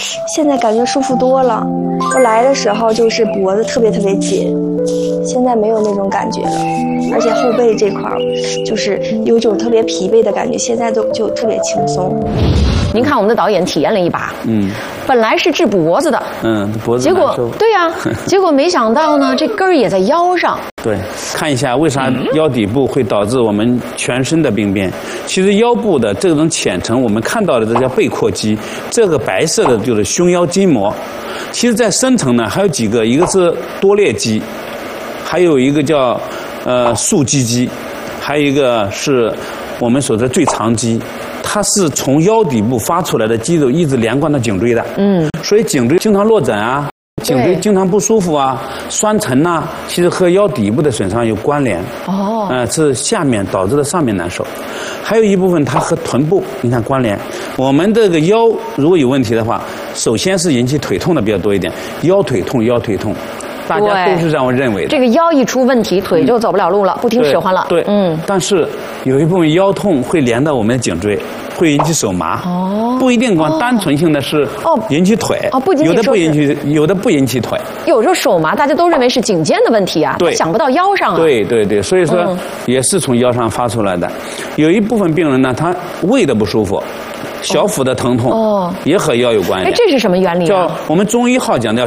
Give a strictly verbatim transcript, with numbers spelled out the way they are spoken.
现在感觉舒服多了。我来的时候就是脖子特别特别紧，现在没有那种感觉了，而且后背这块就是有种特别疲惫的感觉，现在都就特别轻松。 您看我们的导演体验了一把， 嗯， 本来是治脖子的， 嗯，脖子结果对呀、啊，结果没想到呢，这根儿也在腰上。 对，看一下为啥腰底部会导致我们全身的病变？其实腰部的这种浅层，我们看到的这叫背阔肌，这个白色的就是胸腰筋膜。其实，在深层呢，还有几个，一个是多裂肌，还有一个叫呃竖肌肌，还有一个是我们所说的最长肌。它是从腰底部发出来的肌肉一直连贯到颈椎的，嗯，所以颈椎经常落枕啊，颈椎经常不舒服啊，酸沉呐、啊，其实和腰底部的损伤有关联。哦，呃，是下面导致的上面难受，还有一部分它和臀部你看关联。我们这个腰如果有问题的话，首先是引起腿痛的比较多一点，腰腿痛，腰腿痛。大家都是这样认为的。 这个腰一出问题，腿就走不了路了，嗯、不听使唤了。 对，嗯。但是有一部分腰痛会连到我们的颈椎，会引起手麻。哦。不一定光单纯性的是哦引起腿。哦，不仅仅有的不引起，有的不引起腿。 有时候手麻，大家都认为是颈肩的问题啊，对，想不到腰上啊。 对对对，所以说、嗯、也是从腰上发出来的。有一部分病人呢，他胃的不舒服。小腹的疼痛哦，也和腰有关系。 哎，这是什么原理啊？ 叫我们中医号讲的